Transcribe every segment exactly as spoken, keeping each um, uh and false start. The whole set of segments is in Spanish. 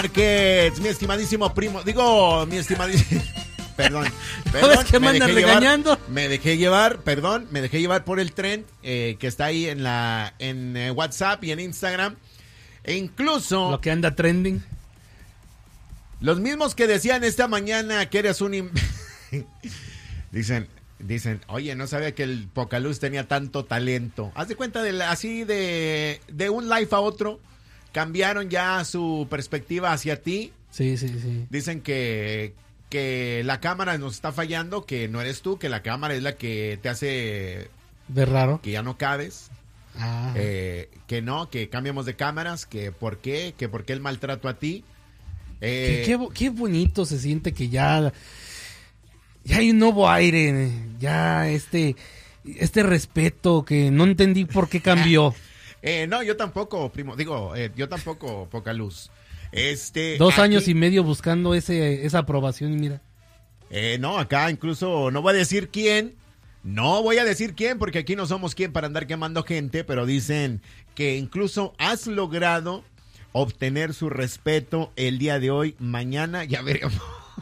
Márquez, mi estimadísimo primo, digo, mi estimadísimo, perdón, perdón, ¿Sabes qué me andas regañando? Llevar, me dejé llevar, perdón, me dejé llevar por el trend eh, que está ahí en la en eh, WhatsApp y en Instagram, e incluso lo que anda trending. Los mismos que decían esta mañana que eres un im... dicen, dicen, oye, no sabía que el Pocaluz tenía tanto talento. Haz de cuenta de la, así de de un live a otro. Cambiaron ya su perspectiva hacia ti. Sí, sí, sí. Dicen que, que la cámara nos está fallando, que no eres tú, que la cámara es la que te hace... De raro. Que ya no cabes. Ah. Eh, que no, que cambiamos de cámaras, que por qué, que por qué el maltrato a ti. Eh, qué, qué, qué bonito se siente que ya... Ya hay un nuevo aire, ya este... Este respeto que no entendí por qué cambió. Eh, no, yo tampoco, primo. Digo, eh, yo tampoco, Pocaluz. Este, Dos aquí, años y medio buscando ese esa aprobación y mira. Eh, no, acá incluso no voy a decir quién. No voy a decir quién porque aquí no somos quien para andar quemando gente, pero dicen que incluso has logrado obtener su respeto el día de hoy. Mañana ya veremos.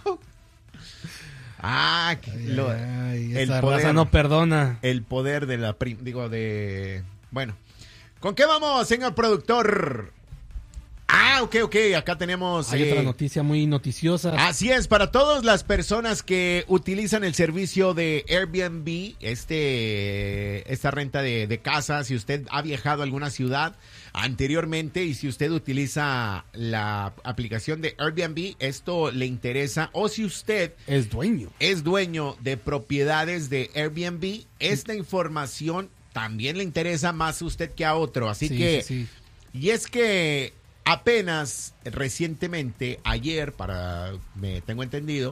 ah, ay, lo, ay, el esa poder raza no perdona. El poder de la prim, digo de bueno. ¿Con qué vamos, señor productor? Ah, ok, ok, acá tenemos... Hay eh, otra noticia muy noticiosa. Así es, para todas las personas que utilizan el servicio de Airbnb, este, esta renta de, de casa, si usted ha viajado a alguna ciudad anteriormente y si usted utiliza la aplicación de Airbnb, esto le interesa, o si usted... Es dueño. Es dueño de propiedades de Airbnb, esta información también le interesa más a usted que a otro, así sí, que... Sí, sí. Y es que apenas recientemente, ayer, para me tengo entendido,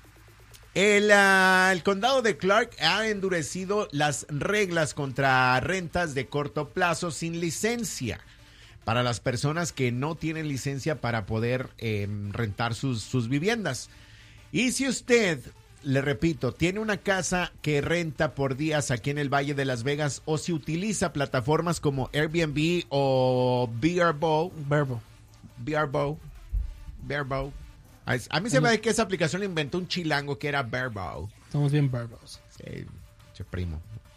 el, uh, el condado de Clark ha endurecido las reglas contra rentas de corto plazo sin licencia para las personas que no tienen licencia para poder eh, rentar sus, sus viviendas. Y si usted, le repito, tiene una casa que renta por días aquí en el Valle de Las Vegas o si utiliza plataformas como Airbnb o Vrbo, Verbo. Vrbo, Vrbo. A mí se me hace que esa aplicación la inventó un chilango que era Vrbo. Estamos bien verbos. Sí, che primo.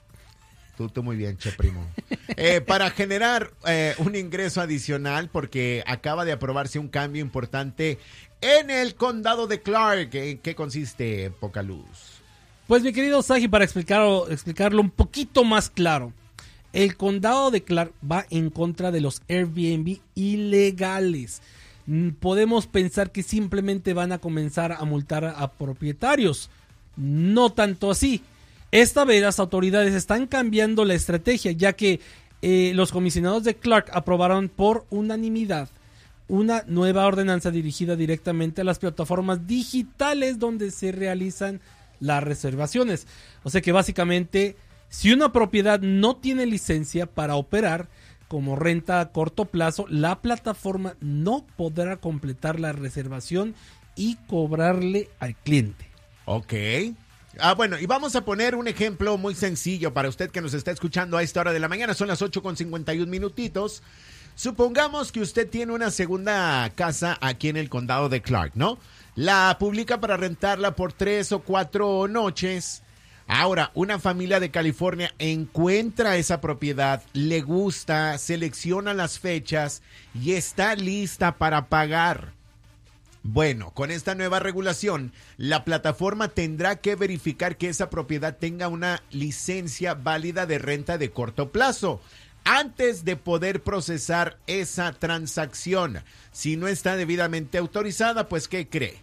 Tú, tú muy bien, che primo. Eh, para generar eh, un ingreso adicional, porque acaba de aprobarse un cambio importante en el condado de Clark. ¿En qué consiste, Pocaluz? Pues mi querido Saji, para explicarlo, explicarlo un poquito más claro, el condado de Clark va en contra de los Airbnb ilegales. Podemos pensar que simplemente van a comenzar a multar a propietarios. No tanto así. Esta vez las autoridades están cambiando la estrategia, ya que eh, los comisionados de Clark aprobaron por unanimidad una nueva ordenanza dirigida directamente a las plataformas digitales donde se realizan las reservaciones. O sea que básicamente, si una propiedad no tiene licencia para operar como renta a corto plazo, la plataforma no podrá completar la reservación y cobrarle al cliente. Ok. Ah, bueno, y vamos a poner un ejemplo muy sencillo para usted que nos está escuchando a esta hora de la mañana. Son las ocho con cincuenta y un minutitos. Supongamos que usted tiene una segunda casa aquí en el condado de Clark, ¿no? La publica para rentarla por tres o cuatro noches. Ahora, una familia de California encuentra esa propiedad, le gusta, selecciona las fechas y está lista para pagar. Bueno, con esta nueva regulación, la plataforma tendrá que verificar que esa propiedad tenga una licencia válida de renta de corto plazo antes de poder procesar esa transacción. Si no está debidamente autorizada, pues ¿qué cree?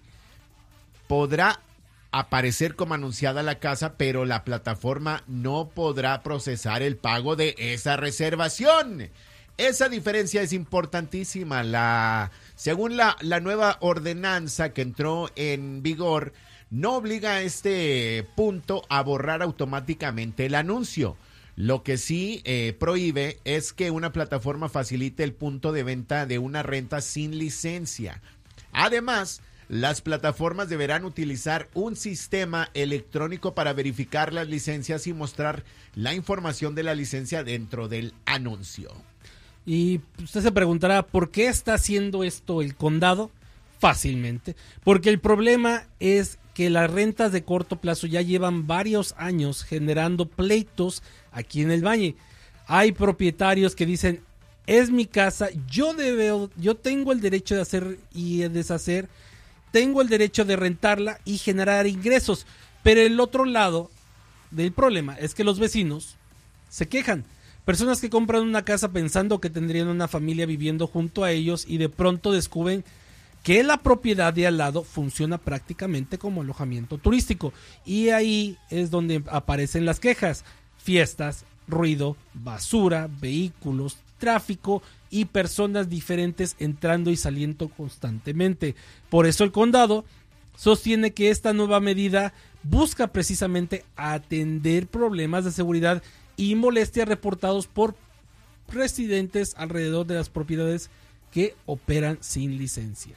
Podrá aparecer como anunciada la casa, pero la plataforma no podrá procesar el pago de esa reservación. Esa diferencia es importantísima. La, según la, la nueva ordenanza que entró en vigor, no obliga a este punto a borrar automáticamente el anuncio. Lo que sí eh, prohíbe es que una plataforma facilite el punto de venta de una renta sin licencia. Además, las plataformas deberán utilizar un sistema electrónico para verificar las licencias y mostrar la información de la licencia dentro del anuncio. Y usted se preguntará, ¿por qué está haciendo esto el condado? Fácilmente. Porque el problema es que las rentas de corto plazo ya llevan varios años generando pleitos aquí en el Valle. Hay propietarios que dicen, es mi casa, yo debo, yo tengo el derecho de hacer y deshacer, tengo el derecho de rentarla y generar ingresos. Pero el otro lado del problema es que los vecinos se quejan. Personas que compran una casa pensando que tendrían una familia viviendo junto a ellos y de pronto descubren que la propiedad de al lado funciona prácticamente como alojamiento turístico. Y ahí es donde aparecen las quejas. Fiestas, ruido, basura, vehículos, tráfico y personas diferentes entrando y saliendo constantemente. Por eso el condado sostiene que esta nueva medida busca precisamente atender problemas de seguridad y molestias reportados por residentes alrededor de las propiedades que operan sin licencia.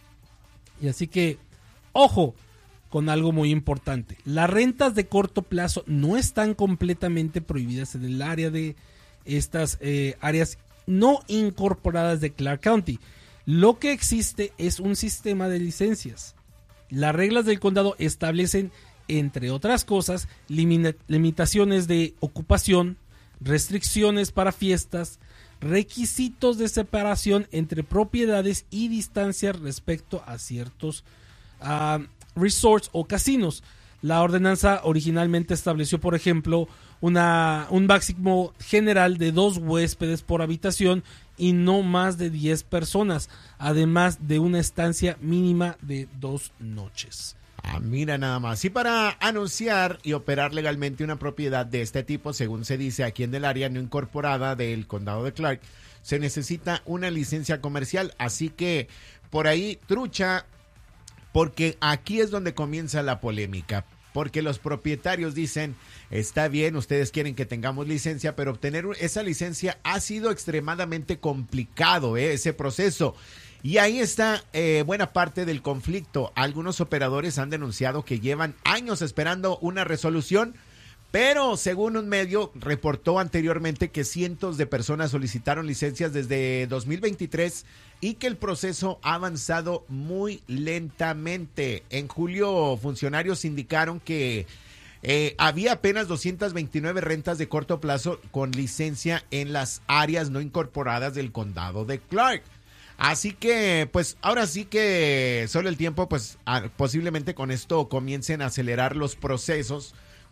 Y así que, ojo con algo muy importante. Las rentas de corto plazo no están completamente prohibidas en el área de estas eh, áreas no incorporadas de Clark County. Lo que existe es un sistema de licencias. Las reglas del condado establecen, entre otras cosas, limita- limitaciones de ocupación, restricciones para fiestas, requisitos de separación entre propiedades y distancias respecto a ciertos uh, resorts o casinos. La ordenanza originalmente estableció, por ejemplo, una, un máximo general de dos huéspedes por habitación y no más de diez personas, además de una estancia mínima de dos noches. Ah, mira nada más. Y para anunciar y operar legalmente una propiedad de este tipo, según se dice aquí en el área no incorporada del condado de Clark, se necesita una licencia comercial. Así que por ahí, trucha, porque aquí es donde comienza la polémica. Porque los propietarios dicen, está bien, ustedes quieren que tengamos licencia, pero obtener esa licencia ha sido extremadamente complicado, ¿eh? Ese proceso. Y ahí está eh, buena parte del conflicto. Algunos operadores han denunciado que llevan años esperando una resolución, pero según un medio reportó anteriormente que cientos de personas solicitaron licencias desde dos mil veintitrés y que el proceso ha avanzado muy lentamente. En julio, funcionarios indicaron que eh, había apenas doscientas veintinueve rentas de corto plazo con licencia en las áreas no incorporadas del condado de Clark. Así que, pues, ahora sí que solo el tiempo, pues, a, posiblemente con esto comiencen a acelerar los procesos,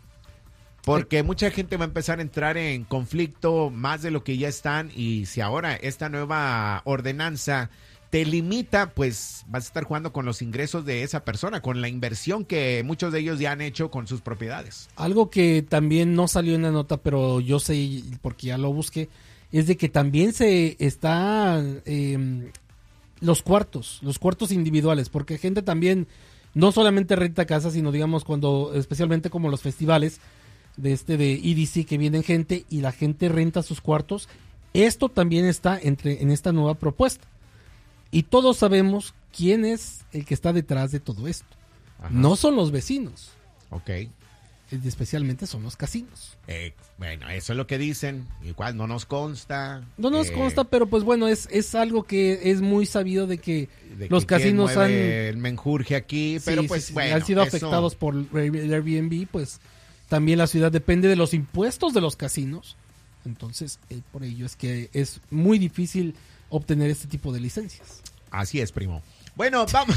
porque mucha gente va a empezar a entrar en conflicto más de lo que ya están, y si ahora esta nueva ordenanza te limita, pues vas a estar jugando con los ingresos de esa persona, con la inversión que muchos de ellos ya han hecho con sus propiedades. Algo que también no salió en la nota, pero yo sé porque ya lo busqué, es de que también se está eh, los cuartos, los cuartos individuales, porque gente también no solamente renta casas, sino digamos cuando, especialmente como los festivales de este de E D C que vienen gente y la gente renta sus cuartos. Esto también está entre en esta nueva propuesta. Y todos sabemos quién es el que está detrás de todo esto. Ajá. No son los vecinos. Ok. Especialmente son los casinos. Eh, bueno, eso es lo que dicen. Igual no nos consta. No nos eh, consta, pero pues bueno, es, es algo que es muy sabido de que de los que casinos han... el menjurje aquí, sí, pero pues sí, sí, bueno. han sido eso... afectados por el Airbnb, pues también la ciudad depende de los impuestos de los casinos. Entonces, eh, por ello es que es muy difícil obtener este tipo de licencias. Así es, primo. Bueno, vamos...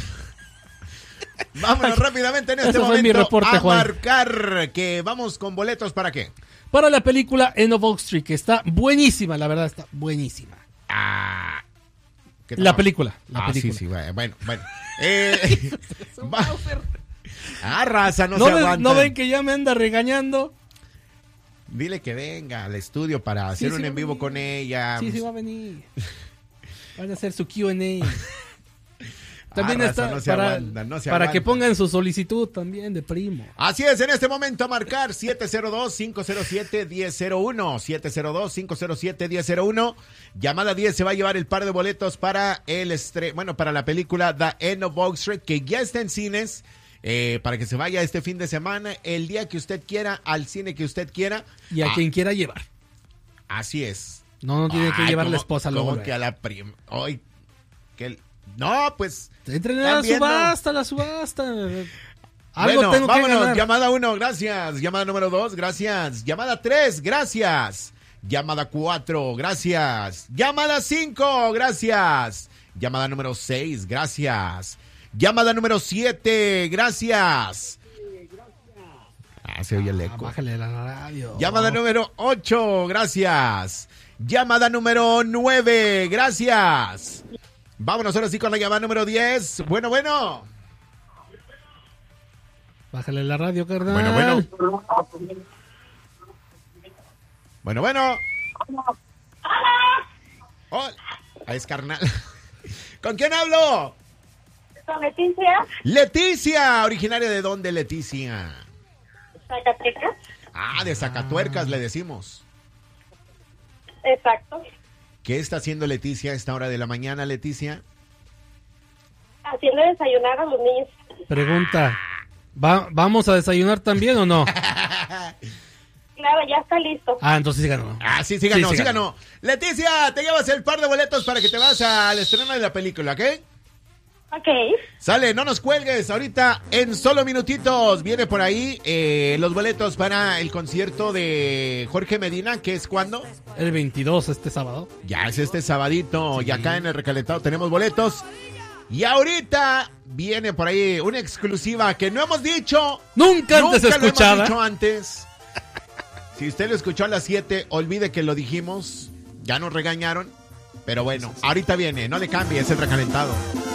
Vámonos rápidamente en este Ese fue momento mi reporte, a Juan. marcar que vamos con boletos ¿para qué? Para la película End of Oak Street, que está buenísima, la verdad está buenísima. Ah, ¿qué La tal? película, la ah, película. sí, sí, bueno, bueno. Eh, va- ah, raza, no, ¿No, se ven, aguanta. ¿No ven que ya me anda regañando? Dile que venga al estudio para hacer Sí, un sí en va a vivo venir. con ella. Sí, sí va a venir. Van a hacer su Q and A. También Ah, está raza, no se para, aguanta, no se para aguanta. que pongan su solicitud también de primo. Así es, en este momento a marcar siete cero dos, cinco cero siete, uno cero cero uno, siete cero dos, cinco cero siete, uno cero uno. Llamada diez se va a llevar el par de boletos para el estre bueno, para la película The End of Oak Street, que ya está en cines, eh, para que se vaya este fin de semana, el día que usted quiera, al cine que usted quiera. Y a Ah, quien quiera llevar. así es. No, no tiene que Ay, llevar ¿cómo- la esposa cómo luego. que a la prima? Ay, que el- No, pues. Entren a la viendo. subasta, la subasta. Algo Bueno, tengo que vámonos. ganar. Llamada uno, gracias. Llamada número dos, gracias. Llamada tres, gracias. Llamada cuatro, gracias. Llamada cinco, gracias. Llamada número seis, gracias. Llamada número siete, gracias. Ah, se oye el Ah, eco. bájale la radio. Llamada número ocho, gracias. Llamada número nueve, gracias. Vámonos ahora sí con la llamada número diez. Bueno, bueno. Bájale la radio, carnal. Bueno, bueno. Bueno, bueno. Hola. Ah, es carnal. ¿Con quién hablo? Con Leticia, Leticia. ¿Originaria de dónde, Leticia? Zacatecas. Ah, de Zacatuercas le decimos. Exacto. ¿Qué está haciendo Leticia a esta hora de la mañana, Leticia? Haciendo desayunar a los niños. Pregunta. ¿Va, ¿Vamos a desayunar también o no? Claro, ya está listo. Ah, entonces sí ganó. Ah, sí, sí ganó, Sí, sí, sí ganó. Leticia, te llevas el par de boletos para que te vas al estreno de la película, ¿ok? Ok. Sale, no nos cuelgues. Ahorita, en solo minutitos, viene por ahí eh, los boletos para el concierto de Jorge Medina, que es cuando. El veintidós, este sábado. Ya es este sabadito, y acá en el Recalentado tenemos boletos. Y ahorita viene por ahí una exclusiva que no hemos dicho. Nunca antes Nunca lo escuchada. hemos dicho antes. Si usted lo escuchó a las siete, olvide que lo dijimos. Ya nos regañaron. Pero bueno, ahorita viene, no le cambie, es el Recalentado.